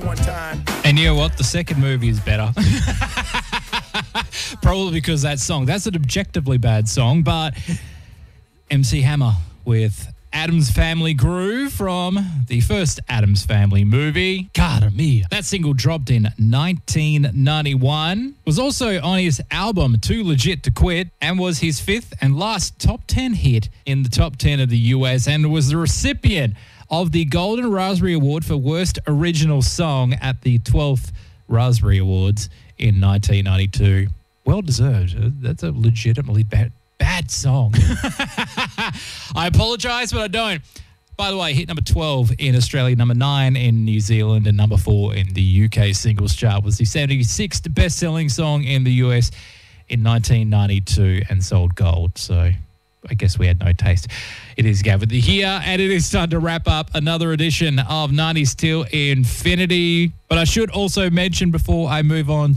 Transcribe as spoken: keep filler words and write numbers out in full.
one time. And you know what? The second movie is better. Probably because that song. That's an objectively bad song, but M C Hammer with Addams Family Groove from the first Addams Family movie, Cara Mia. That single dropped in nineteen ninety-one, was also on his album Too Legit to Quit, and was his fifth and last top ten hit in the top ten of the U S, and was the recipient of the Golden Raspberry Award for Worst Original Song at the twelfth Raspberry Awards in nineteen ninety-two. Well deserved. That's a legitimately bad Bad song. I apologise, but I don't. By the way, hit number twelve in Australia, number nine in New Zealand, and number four in the U K singles chart. Was the seventy-sixth best-selling song in the U S in nineteen ninety-two and sold gold. So I guess we had no taste. It is Gavin here, and it is time to wrap up another edition of nineties Till Infinity. But I should also mention before I move on